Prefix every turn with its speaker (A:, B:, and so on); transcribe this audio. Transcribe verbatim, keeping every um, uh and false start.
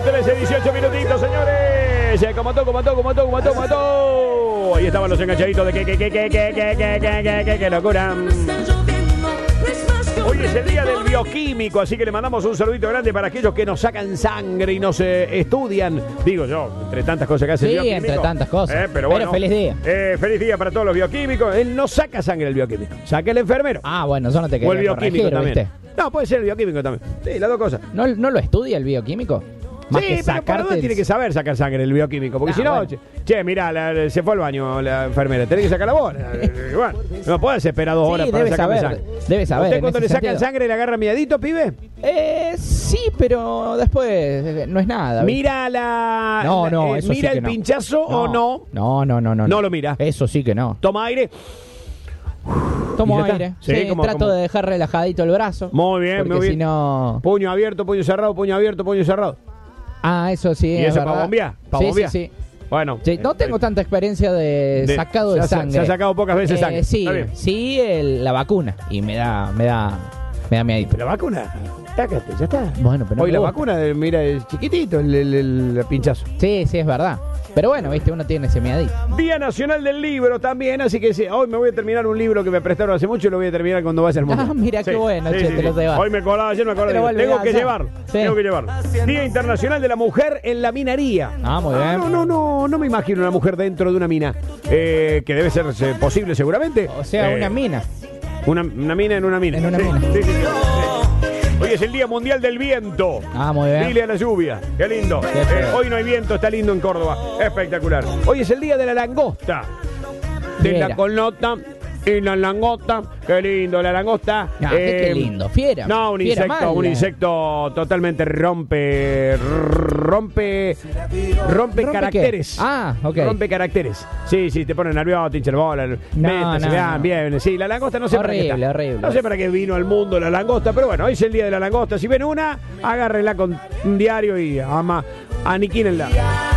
A: trece, dieciocho minutitos, señores. Como todo, como todo, como todo, como todo, como todo. Ahí estaban los enganchaditos de que, que, que, que, que, que, que, que, que, que, que locura. Hoy es el día del bioquímico, así que le mandamos un saludito grande para aquellos que nos sacan sangre y nos eh, estudian. Digo yo, entre tantas cosas que hace
B: sí,
A: el bioquímico.
B: Sí, entre tantas cosas.
A: Eh, pero bueno,
B: pero feliz día.
A: Eh, feliz día para todos los bioquímicos. Él no saca sangre el bioquímico, saca el enfermero.
B: Ah, bueno, yo no te
A: O el
B: quería
A: bioquímico
B: corregir,
A: también.
B: ¿viste?
A: No, puede ser el bioquímico también. Sí, las dos cosas.
B: ¿No, no lo estudia el bioquímico? Más
A: sí,
B: que
A: pero por
B: sacarte
A: lo menos tiene que saber sacar sangre el bioquímico, porque
B: Ah,
A: si no,
B: bueno.
A: che, che, mirá, la- se fue al baño la enfermera, tenés que sacar la bola. Eh, bueno, no puedes esperar dos
B: Sí,
A: horas para
B: debe
A: sacarme
B: saber,
A: sangre.
B: debe saber,
A: ¿Usted
B: en
A: cuando
B: ese
A: le sacan
B: sentido.
A: sangre le agarra miedito, pibe?
B: Eh, sí, pero después eh, no es nada. ¿viste?
A: Mira la...
B: No, no,
A: eh,
B: eso
A: ¿Mira
B: sí que
A: el
B: no.
A: pinchazo o no?
B: No, no, no, no.
A: No lo mira.
B: Eso sí que no.
A: Toma aire.
B: Tomo
A: ¿Y ya está?
B: aire.
A: Sí,
B: Sí,
A: como-
B: trato
A: como-
B: de dejar relajadito el brazo.
A: Muy bien,
B: porque
A: muy bien.
B: si no...
A: Puño abierto, puño cerrado, puño abierto, puño cerrado.
B: Ah, eso sí.
A: ¿Y
B: es
A: eso para
B: verdad.
A: bombear? ¿Para
B: sí,
A: bombear?
B: sí, sí.
A: Bueno.
B: Sí, no tengo tanta experiencia de,
A: de-
B: sacado
A: se
B: de
A: ha-
B: sangre.
A: se ha sacado pocas veces
B: Eh,
A: sangre.
B: Sí,
A: Está bien.
B: sí, el- la vacuna. Y me da, me da, me da miedo.
A: La vacuna, tácate, ya está.
B: Bueno, pero no
A: Hoy
B: me
A: la
B: gusta.
A: vacuna, eh, mira, es chiquitito el, el- el- el pinchazo.
B: Sí, sí, es verdad. Pero bueno, viste, uno tiene ese miedito.
A: Día Nacional del Libro también, así que sí, hoy me voy a terminar un libro que me prestaron hace mucho y lo voy a terminar cuando vaya al mundo.
B: Ah, mira qué bueno, che, te lo llevas.
A: Hoy me acordaba, ayer me acordaba.
B: Te lo
A: Tengo
B: olvidás,
A: que
B: ya.
A: llevarlo,
B: Sí.
A: tengo que llevarlo. Día Internacional de la Mujer en la Minería.
B: Ah, muy bien.
A: no, no, no, no me imagino una mujer dentro de una mina, eh, que debe ser eh, posible seguramente.
B: O sea,
A: Eh,
B: una mina.
A: Una, una mina en una mina.
B: En una
A: Sí,
B: mina.
A: sí, sí, sí, sí. Hoy es el Día Mundial del Viento.
B: Ah, muy bien.
A: Dile a la lluvia. Qué lindo.
B: Qué
A: Eh,
B: feo.
A: hoy no hay viento, está lindo en Córdoba. Espectacular. Hoy es el Día de la Langosta. De
B: Fiera.
A: la colnota y la langosta. Qué lindo, la langosta.
B: Ah, qué- qué lindo. Fiera.
A: No, un
B: Fiera
A: insecto,
B: mala.
A: un insecto totalmente rompe. Rompe. Rompe,
B: ¿Rompe
A: caracteres.
B: qué? Ah, ok.
A: Rompe caracteres. Sí, sí, te pone nervioso, te hincha el bola. Métase,
B: no,
A: vean,
B: no.
A: bien. Sí, la langosta no sé para qué
B: Horrible,
A: está.
B: horrible.
A: No sé para qué vino al mundo la langosta, pero bueno, hoy es el día de la langosta. Si ven una, agárrenla con un diario y ama, aniquílenla.